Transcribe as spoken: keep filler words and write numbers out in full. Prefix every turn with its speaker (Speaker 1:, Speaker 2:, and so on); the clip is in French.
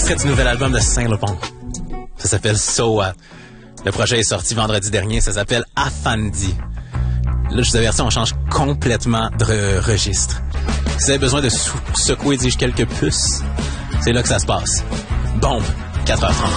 Speaker 1: extrait du nouvel album de Saint-Lopon. Ça s'appelle So What. Le projet est sorti vendredi dernier. Ça s'appelle Afandi. Là, je vous avertis, on change complètement de re- registre. Si vous avez besoin de sou- secouer, dis-je, quelques puces, c'est là que ça se passe. Bombe, quatre heures trente.